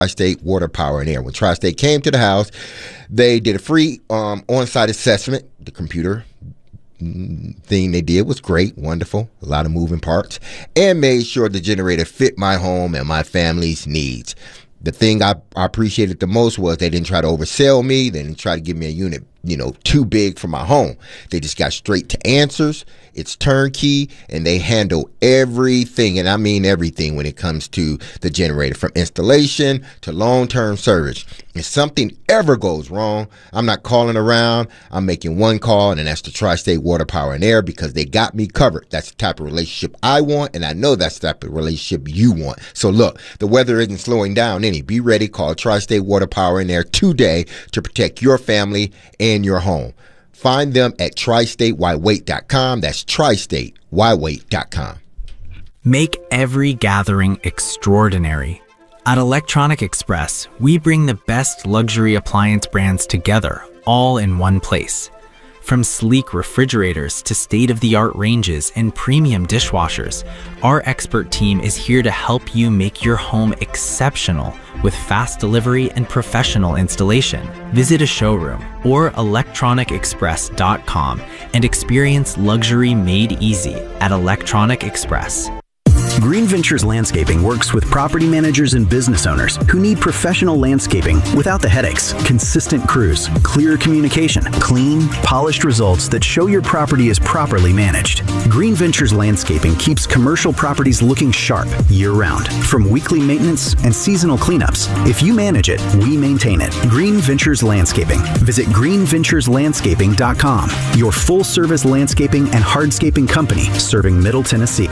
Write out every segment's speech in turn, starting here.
Tri-State Water, Power, and Air. When Tri-State came to the house, they did a free on-site assessment. The computer thing they did was great, wonderful, a lot of moving parts, and made sure the generator fit my home and my family's needs. The thing I appreciated the most was they didn't try to oversell me. They didn't try to give me a unit, too big for my home. They just got straight to answers. It's turnkey, and they handle everything, and I mean everything, when it comes to the generator, from installation to long-term service. If something ever goes wrong, I'm not calling around. I'm making one call, and that's the Tri-State Water, Power, and Air, because they got me covered. That's the type of relationship I want, and I know that's the type of relationship you want. So look, the weather isn't slowing down any. Be ready. Call Tri-State Water, Power, and Air today to protect your family and your home. Find them at tristatewhywait.com. That's tristatewhywait.com. Make every gathering extraordinary. At Electronic Express, we bring the best luxury appliance brands together, all in one place. From sleek refrigerators to state-of-the-art ranges and premium dishwashers, our expert team is here to help you make your home exceptional with fast delivery and professional installation. Visit a showroom or electronicexpress.com and experience luxury made easy at Electronic Express. Green Ventures Landscaping works with property managers and business owners who need professional landscaping without the headaches, consistent crews, clear communication, clean, polished results that show your property is properly managed. Green Ventures Landscaping keeps commercial properties looking sharp year-round, from weekly maintenance and seasonal cleanups. If you manage it, we maintain it. Green Ventures Landscaping. Visit greenventureslandscaping.com, your full-service landscaping and hardscaping company serving Middle Tennessee.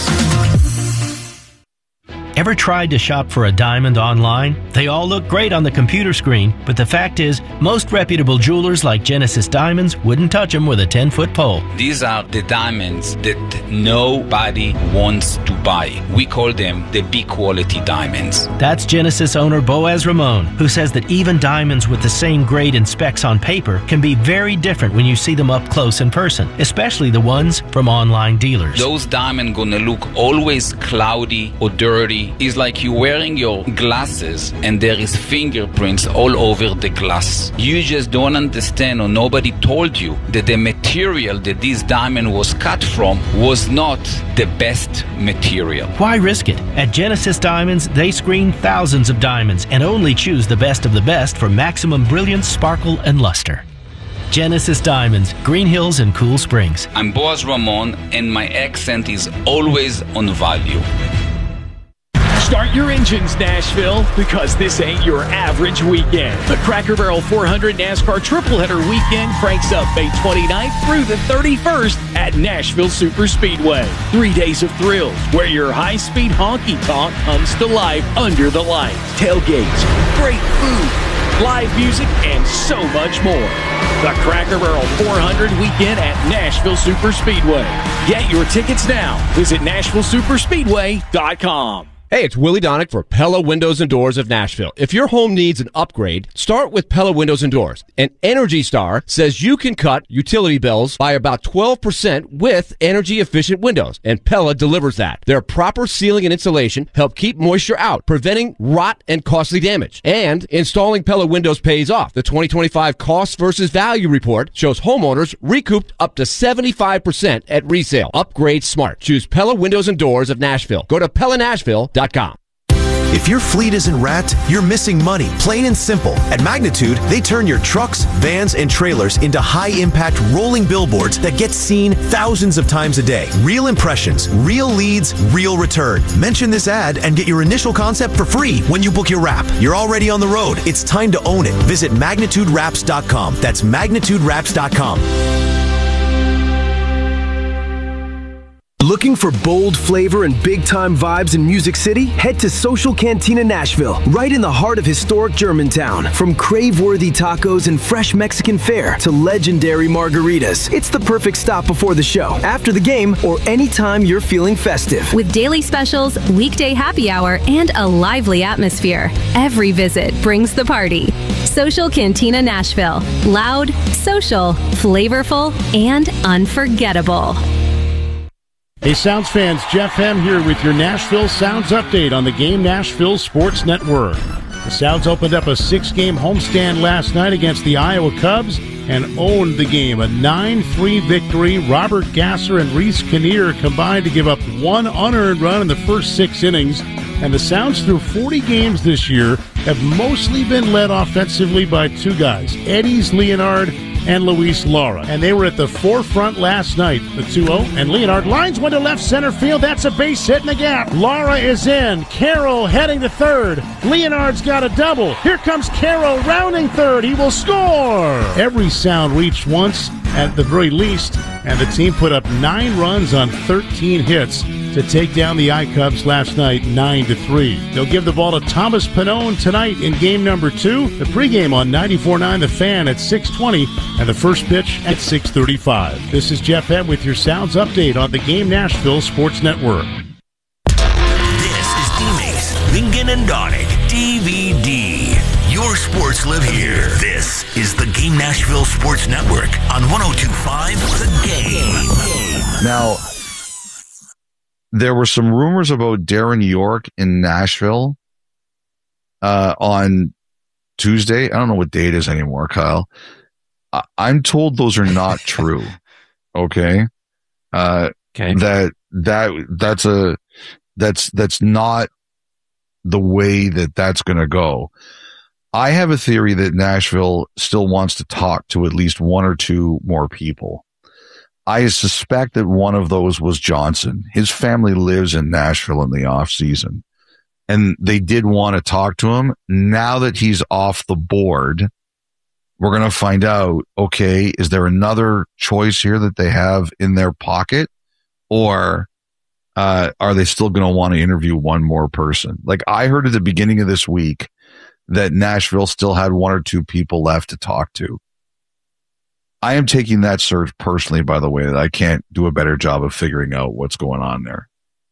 Ever tried to shop for a diamond online? They all look great on the computer screen, but the fact is, most reputable jewelers like Genesis Diamonds wouldn't touch them with a 10-foot pole. These are the diamonds that nobody wants to buy. We call them the B-quality diamonds. That's Genesis owner Boaz Ramon, who says that even diamonds with the same grade and specs on paper can be very different when you see them up close in person, especially the ones from online dealers. Those diamonds gonna look always cloudy or dirty. It's like you're wearing your glasses and there is fingerprints all over the glass. You just don't understand, or nobody told you that the material that this diamond was cut from was not the best material. Why risk it? At Genesis Diamonds, they screen thousands of diamonds and only choose the best of the best for maximum brilliance, sparkle, and luster. Genesis Diamonds, Green Hills and Cool Springs. I'm Boaz Ramon, and my accent is always on value. Start your engines, Nashville, because this ain't your average weekend. The Cracker Barrel 400 NASCAR Tripleheader Weekend cranks up May 29th through the 31st at Nashville Superspeedway. 3 days of thrills where your high-speed honky-tonk comes to life under the lights. Tailgates, great food, live music, and so much more. The Cracker Barrel 400 Weekend at Nashville Superspeedway. Get your tickets now. Visit NashvilleSuperspeedway.com. Hey, it's Willie Donick for Pella Windows and Doors of Nashville. If your home needs an upgrade, start with Pella Windows and Doors. And Energy Star says you can cut utility bills by about 12% with energy-efficient windows. And Pella delivers that. Their proper sealing and insulation help keep moisture out, preventing rot and costly damage. And installing Pella windows pays off. The 2025 Cost versus Value Report shows homeowners recouped up to 75% at resale. Upgrade smart. Choose Pella Windows and Doors of Nashville. Go to PellaNashville.com. If your fleet isn't wrapped, you're missing money, plain and simple. At Magnitude, they turn your trucks, vans, and trailers into high-impact rolling billboards that get seen thousands of times a day. Real impressions, real leads, real return. Mention this ad and get your initial concept for free when you book your wrap. You're already on the road. It's time to own it. Visit MagnitudeWraps.com. That's MagnitudeWraps.com. Looking for bold flavor and big-time vibes in Music City? Head to Social Cantina Nashville, right in the heart of historic Germantown. From crave-worthy tacos and fresh Mexican fare to legendary margaritas, it's the perfect stop before the show, after the game, or anytime you're feeling festive. With daily specials, weekday happy hour, and a lively atmosphere, every visit brings the party. Social Cantina Nashville. Loud, social, flavorful, and unforgettable. Hey Sounds fans, Jeff Hem here with your Nashville Sounds update on the Game Nashville Sports Network. The Sounds opened up a 6-game homestand last night against the Iowa Cubs and owned the game. A 9-3 victory. Robert Gasser and Reese Kinnear combined to give up one unearned run in the first 6 innings. And the Sounds, through 40 games this year, have mostly been led offensively by 2 guys, Eddie's Leonard and Luis Lara. And they were at the forefront last night, the 2-0. And Leonard lines one to left center field. That's a base hit in the gap. Lara is in. Carroll heading to third. Leonard's got a double. Here comes Carroll rounding third. He will score. Every Sound reached once at the very least, and the team put up 9 runs on 13 hits to take down the I-Cubs last night 9-3. They'll give the ball to Thomas Pannone tonight in game number 2. The pregame on 94.9 The Fan at 6:20 and the first pitch at 6:35. This is Jeff Head with your Sounds update on the Game Nashville Sports Network. This is D-Mace, Lincoln and Donick, DVD. Your sports live here. This is the Game Nashville Sports Network on 102.5 The Game. Now, there were some rumors about Darren York in Nashville on Tuesday. I don't know what day it is anymore, Kyle. I'm told those are not true. Okay. Okay. That's not the way that's going to go. I have a theory that Nashville still wants to talk to at least 1 or 2 more people. I suspect that one of those was Johnson. His family lives in Nashville in the off season, and they did want to talk to him. Now that he's off the board, we're going to find out, okay, is there another choice here that they have in their pocket, or are they still going to want to interview one more person? Like, I heard at the beginning of this week that Nashville still had 1 or 2 people left to talk to. I am taking that search personally, by the way, that I can't do a better job of figuring out what's going on there.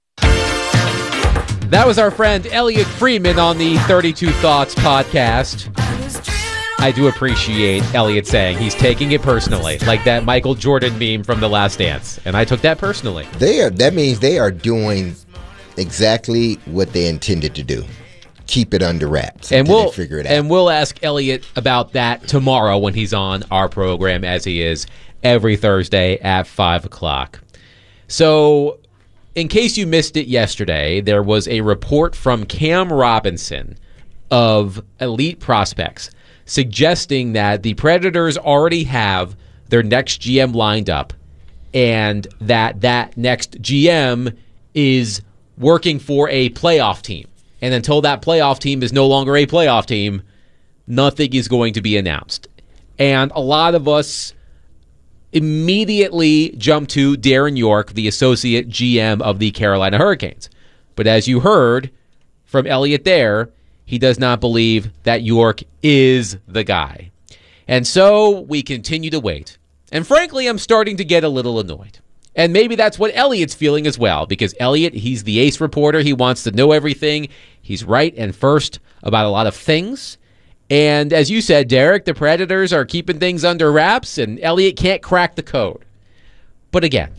That was our friend Elliot Freeman on the 32 Thoughts podcast. I do appreciate Elliot saying he's taking it personally, like that Michael Jordan meme from The Last Dance, and I took that personally. That means they are doing exactly what they intended to do. Keep it under wraps and we'll figure it out. And we'll ask Elliot about that tomorrow when he's on our program, as he is every Thursday at 5 o'clock. So, in case you missed it yesterday, there was a report from Cam Robinson of Elite Prospects suggesting that the Predators already have their next GM lined up, and that next GM is working for a playoff team. And until that playoff team is no longer a playoff team, nothing is going to be announced. And a lot of us immediately jump to Darren York, the associate GM of the Carolina Hurricanes. But as you heard from Elliot there, he does not believe that York is the guy. And so we continue to wait. And frankly, I'm starting to get a little annoyed. And maybe that's what Elliot's feeling as well, because Elliot, he's the ace reporter. He wants to know everything. He's right and first about a lot of things. And as you said, Derek, the Predators are keeping things under wraps, and Elliot can't crack the code. But again,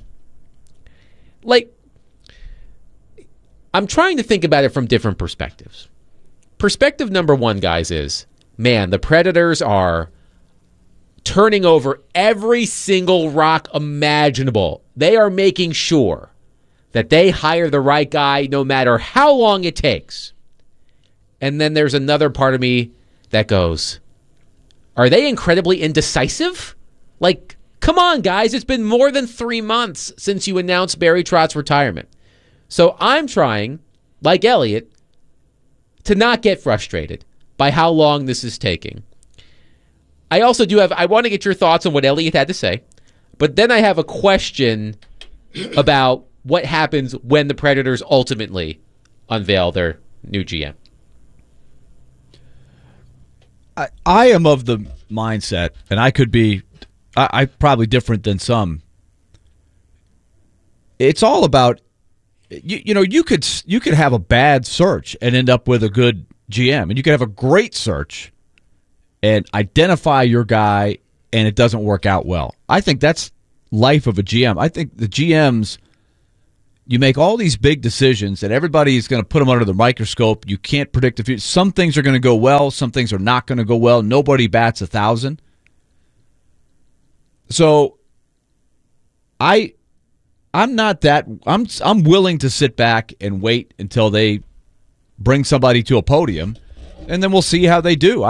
I'm trying to think about it from different perspectives. Perspective number 1, guys, is, man, the Predators are turning over every single rock imaginable. They are making sure that they hire the right guy no matter how long it takes. And then there's another part of me that goes, are they incredibly indecisive? Like, come on, guys. It's been more than 3 months since you announced Barry Trotz's retirement. So I'm trying, like Elliot, to not get frustrated by how long this is taking. I also I want to get your thoughts on what Elliot had to say, but then I have a question about what happens when the Predators ultimately unveil their new GM. I am of the mindset, and I could be I probably different than some. It's all about, you could have a bad search and end up with a good GM, and you could have a great search and identify your guy, and it doesn't work out well. I think that's life of a GM. I think the GMs you make all these big decisions, and everybody's going to put them under the microscope. You can't predict the future. Some things are going to go well. Some things are not going to go well. Nobody bats 1,000. So I'm not that. I'm willing to sit back and wait until they bring somebody to a podium, and then we'll see how they do.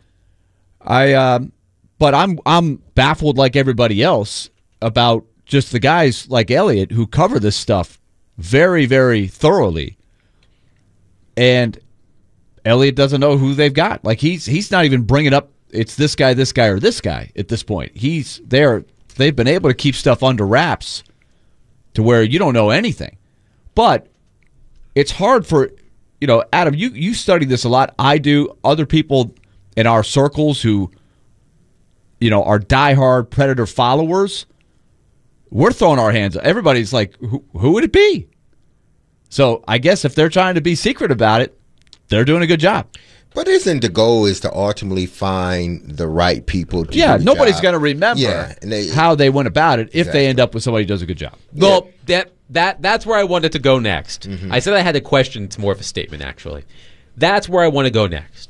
But I'm baffled like everybody else about just the guys like Elliot who cover this stuff very, very thoroughly. And Elliot doesn't know who they've got. Like he's not even bringing up it's this guy, or this guy at this point. They've been able to keep stuff under wraps to where you don't know anything. But it's hard for, Adam, you study this a lot. I do. Other people in our circles who, are diehard Predator followers, we're throwing our hands up. Everybody's like, who would it be? So I guess if they're trying to be secret about it, they're doing a good job. But isn't the goal is to ultimately find the right people to do the nobody's job? going to remember how they went about it if they end up with somebody who does a good job. Well, that's where I wanted to go next. Mm-hmm. I said I had a question. It's more of a statement, actually. That's where I want to go next.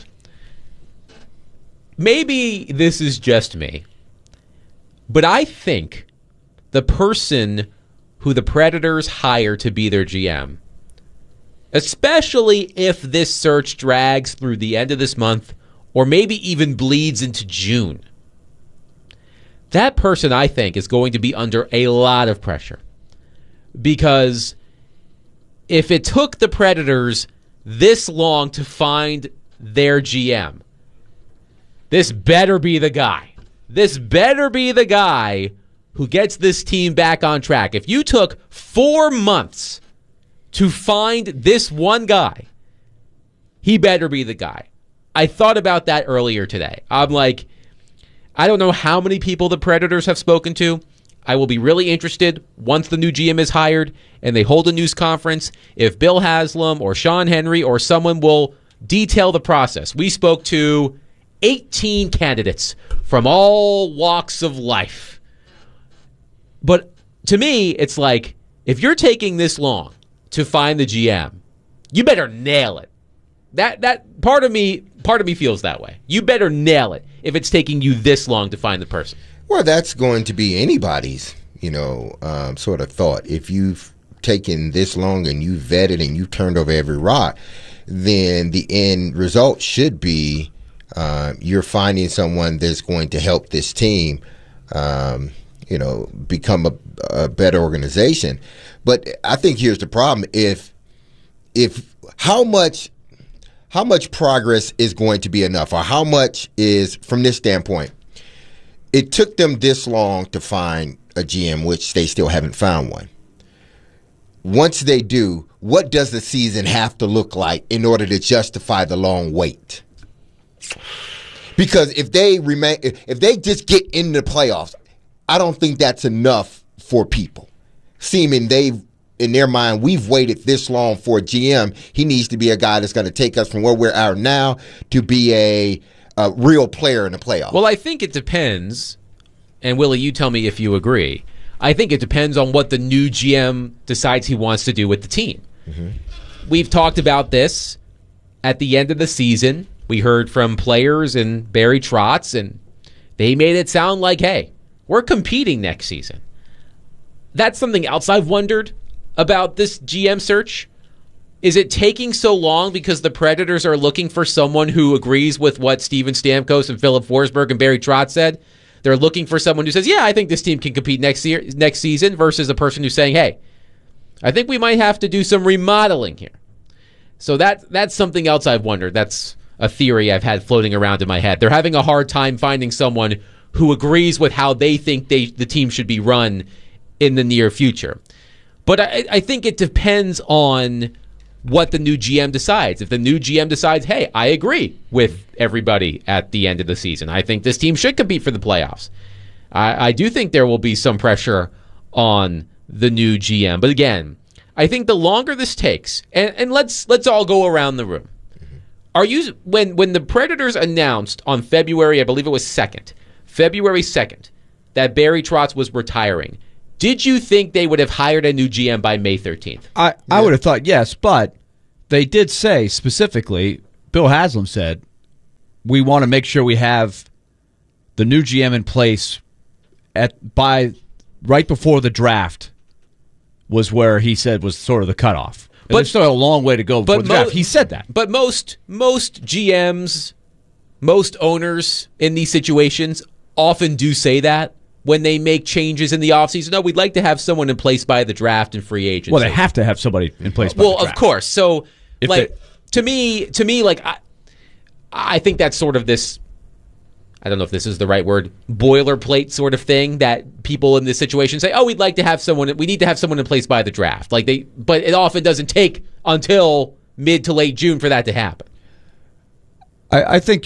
Maybe this is just me, but I think the person who the Predators hire to be their GM, especially if this search drags through the end of this month or maybe even bleeds into June, that person, I think, is going to be under a lot of pressure. Because if it took the Predators this long to find their GM, this better be the guy. This better be the guy who gets this team back on track. If you took 4 months to find this one guy, he better be the guy. I thought about that earlier today. I'm like, I don't know how many people the Predators have spoken to. I will be really interested once the new GM is hired and they hold a news conference if Bill Haslam or Sean Henry or someone will detail the process. We spoke to 18 candidates from all walks of life. But to me, it's like, if you're taking this long to find the GM, you better nail it. That part of me feels that way. You better nail it if it's taking you this long to find the person. Well, that's going to be anybody's, sort of thought. If you've taken this long and you've vetted and you've turned over every rock, then the end result should be you're finding someone that's going to help this team, become a better organization. But I think here's the problem: if how much progress is going to be enough, or how much is, from this standpoint, it took them this long to find a GM, which they still haven't found one. Once they do, what does the season have to look like in order to justify the long wait? Because if they just get into the playoffs, I don't think that's enough for people. Seeming in their mind, we've waited this long for a GM. He needs to be a guy that's going to take us from where we're at now to be a real player in the playoffs. Well, I think it depends, and Willie, you tell me if you agree. I think it depends on what the new GM decides he wants to do with the team. Mm-hmm. We've talked about this at the end of the season. We heard from players and Barry Trotz, and they made it sound like, hey, we're competing next season. That's something else I've wondered about this GM search. Is it taking so long because the Predators are looking for someone who agrees with what Steven Stamkos and Philip Forsberg and Barry Trotz said? They're looking for someone who says, yeah, I think this team can compete next season, versus a person who's saying, hey, I think we might have to do some remodeling here. So that's something else I've wondered. That's a theory I've had floating around in my head. They're having a hard time finding someone who agrees with how they think the team should be run in the near future. But I think it depends on what the new GM decides. If the new GM decides, hey, I agree with everybody at the end of the season, I think this team should compete for the playoffs, I do think there will be some pressure on the new GM. But again, I think the longer this takes, and let's all go around the room. Are you when the Predators announced on February, I believe it was February 2nd, that Barry Trotz was retiring, Did you think they would have hired a new GM by May 13th? I would have thought yes, but they did say specifically, Bill Haslam said, we want to make sure we have the new GM in place by right before the draft was where he said was sort of the cutoff. But there's still a long way to go before the draft. He said that. But most GMs, most owners in these situations often do say that when they make changes in the offseason. No, we'd like to have someone in place by the draft and free agency. Well, they have to have somebody in place by the draft. Well, of course. So, to me, like, I think that's sort of this, I don't know if this is the right word, boilerplate sort of thing that people in this situation say, oh, we need to have someone in place by the draft. But it often doesn't take until mid to late June for that to happen. I think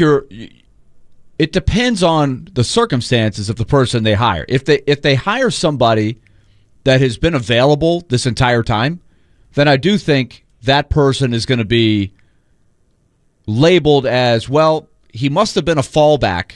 it depends on the circumstances of the person they hire. If they hire somebody that has been available this entire time, then I do think that person is going to be labeled as, well, he must have been a fallback,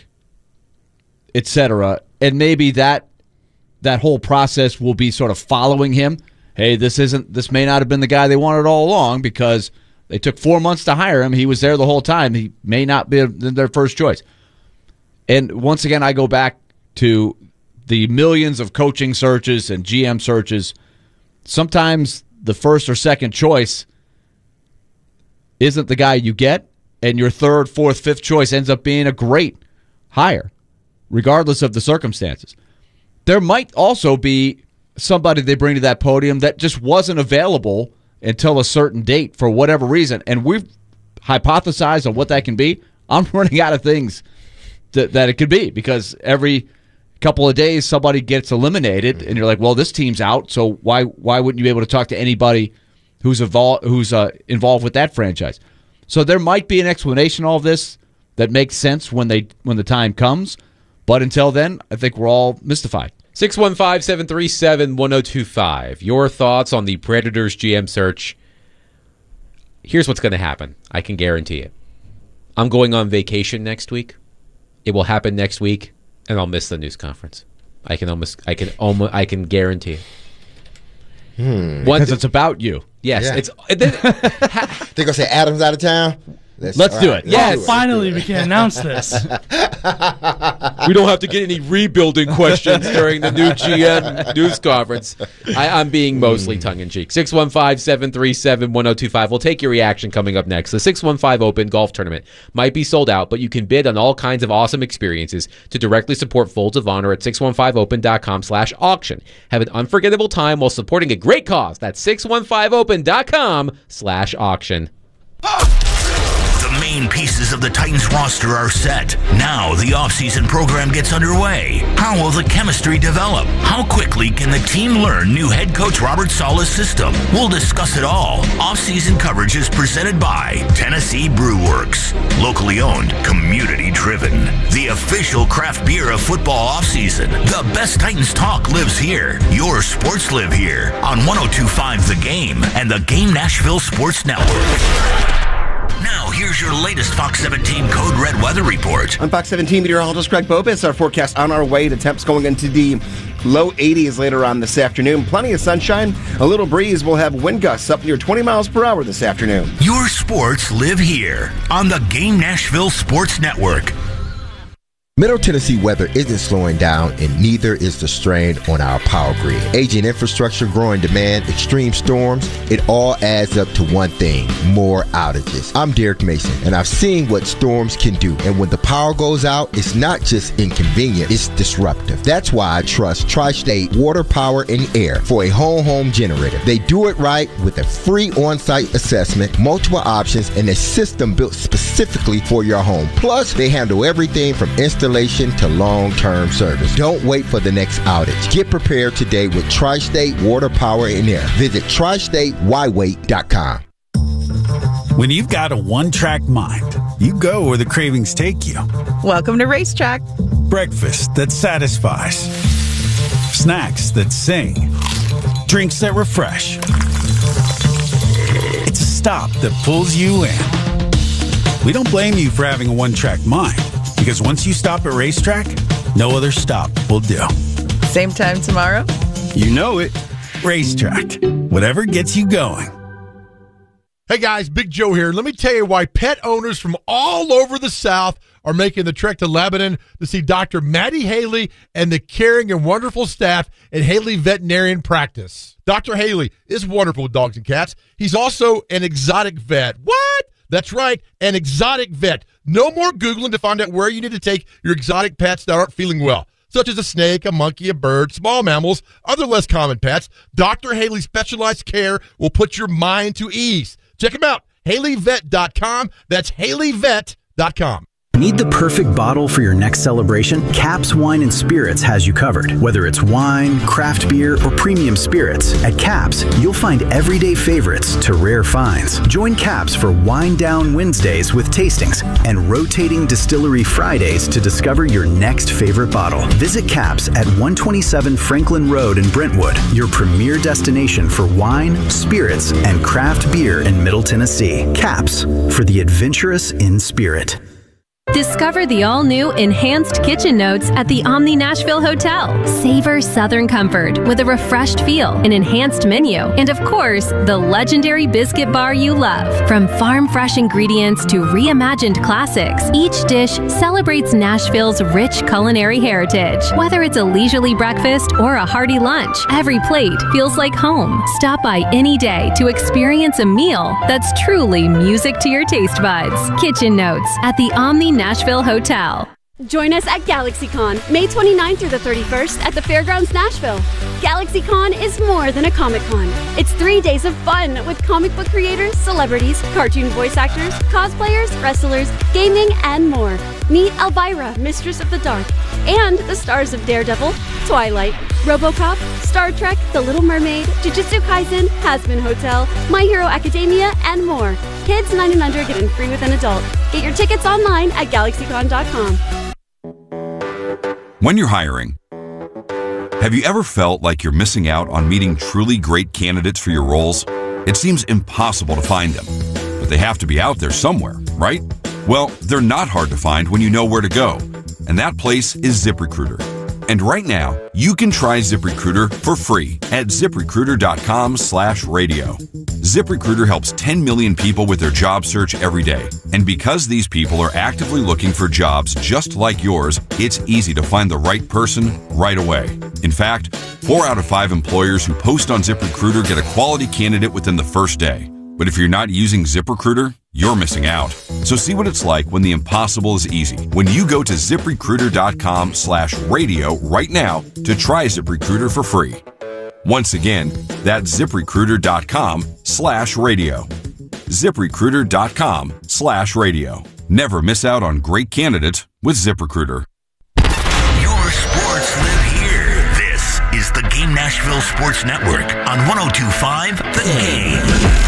etc. And maybe that whole process will be sort of following him. Hey, this may not have been the guy they wanted all along because they took 4 months to hire him. He was there the whole time. He may not be their first choice. And once again, I go back to the millions of coaching searches and GM searches. Sometimes the first or second choice isn't the guy you get, and your third, fourth, fifth choice ends up being a great hire, regardless of the circumstances. There might also be somebody they bring to that podium that just wasn't available until a certain date for whatever reason, and we've hypothesized on what that can be. I'm running out of things that it could be, because every couple of days somebody gets eliminated, and you're like, well, this team's out, so why wouldn't you be able to talk to anybody who's involved with that franchise? So there might be an explanation to all of this that makes sense when the time comes, but until then, I think we're all mystified. 615-737-1025. Your thoughts on the Predators GM search. Here's what's going to happen. I can guarantee it. I'm going on vacation next week. It will happen next week, and I'll miss the news conference. I can guarantee it. Because it's about you. Yes, Yeah. They're gonna say Adam's out of town. Let's do it. Yes, finally we can announce this. We don't have to get any rebuilding questions during the new GM news conference. I'm being mostly tongue-in-cheek. 615-737-1025. We'll take your reaction coming up next. The 615 Open Golf Tournament might be sold out, but you can bid on all kinds of awesome experiences to directly support Folds of Honor at 615open.com/auction. Have an unforgettable time while supporting a great cause. That's 615open.com/auction. The main pieces of the Titans roster are set. Now the offseason program gets underway. How will the chemistry develop? How quickly can the team learn new head coach Robert Saleh's system? We'll discuss it all. Offseason coverage is presented by Tennessee Brew Works. Locally owned, community driven. The official craft beer of football offseason. The best Titans talk lives here. Your sports live here on 102.5 The Game and the Game Nashville Sports Network. Now, here's your latest Fox 17 Code Red weather report. I'm Fox 17 meteorologist Greg Bobis. Our forecast on our way to temps going into the low 80s later on this afternoon. Plenty of sunshine, a little breeze. We'll have wind gusts up near 20 miles per hour this afternoon. Your sports live here on the Game Nashville Sports Network. Middle Tennessee weather isn't slowing down, and neither is the strain on our power grid. Aging infrastructure, growing demand, extreme storms, it all adds up to one thing: more outages. I'm Derek Mason, and I've seen what storms can do. And when the power goes out, it's not just inconvenient, it's disruptive. That's why I trust Tri-State Water, Power, and Air for a home generator. They do it right with a free on-site assessment, multiple options, and a system built specifically for your home. Plus, they handle everything from installation to long-term service. Don't wait for the next outage. Get prepared today with Tri-State Water, Power, and Air. Visit tristatewhywait.com. When you've got a one-track mind, you go where the cravings take you. Welcome to Racetrack. Breakfast that satisfies. Snacks that sing. Drinks that refresh. It's a stop that pulls you in. We don't blame you for having a one-track mind, because once you stop at Racetrack, no other stop will do. Same time tomorrow, You know it. Racetrack. Whatever gets you going. Hey guys, Big Joe here. Let me tell you why pet owners from all over the South are making the trek to Lebanon to see Dr. Maddie Haley and the caring and wonderful staff at Haley Veterinarian Practice. Dr. Haley is wonderful with dogs and cats. He's also an exotic vet. What? That's right, an exotic vet. No more Googling to find out where you need to take your exotic pets that aren't feeling well, such as a snake, a monkey, a bird, small mammals, other less common pets. Dr. Haley's specialized care will put your mind to ease. Check him out, HaleyVet.com. That's HaleyVet.com. Need the perfect bottle for your next celebration? Caps Wine and Spirits has you covered. Whether it's wine, craft beer, or premium spirits, at Caps, you'll find everyday favorites to rare finds. Join Caps for Wine Down Wednesdays with tastings and rotating Distillery Fridays to discover your next favorite bottle. Visit Caps at 127 Franklin Road in Brentwood, your premier destination for wine, spirits, and craft beer in Middle Tennessee. Caps, for the adventurous in spirit. Discover the all-new Enhanced Kitchen Notes at the Omni Nashville Hotel. Savor Southern comfort with a refreshed feel, an enhanced menu, and of course, the legendary biscuit bar you love. From farm-fresh ingredients to reimagined classics, each dish celebrates Nashville's rich culinary heritage. Whether it's a leisurely breakfast or a hearty lunch, every plate feels like home. Stop by any day to experience a meal that's truly music to your taste buds. Kitchen Notes at the Omni Nashville Hotel. Join us at GalaxyCon, May 29th through the 31st at the Fairgrounds Nashville. GalaxyCon is more than a Comic-Con. It's 3 days of fun with comic book creators, celebrities, cartoon voice actors, cosplayers, wrestlers, gaming, and more. Meet Elvira, Mistress of the Dark, and the stars of Daredevil, Twilight, RoboCop, Star Trek, The Little Mermaid, Jujutsu Kaisen, Hazbin Hotel, My Hero Academia, and more. Kids 9 and under get in free with an adult. Get your tickets online at GalaxyCon.com. When you're hiring, have you ever felt like you're missing out on meeting truly great candidates for your roles? It seems impossible to find them, but they have to be out there somewhere, right? Well, they're not hard to find when you know where to go, and that place is ZipRecruiter. And right now, you can try ZipRecruiter for free at ZipRecruiter.com/radio. ZipRecruiter helps 10 million people with their job search every day. And because these people are actively looking for jobs just like yours, it's easy to find the right person right away. In fact, 4 out of 5 employers who post on ZipRecruiter get a quality candidate within the first day. But if you're not using ZipRecruiter, you're missing out. So see what it's like when the impossible is easy. When you go to ZipRecruiter.com/radio right now to try ZipRecruiter for free. Once again, that's ZipRecruiter.com/radio. ZipRecruiter.com/radio. Never miss out on great candidates with ZipRecruiter. Your sports live here. This is the Game Nashville Sports Network on 102.5 The Game.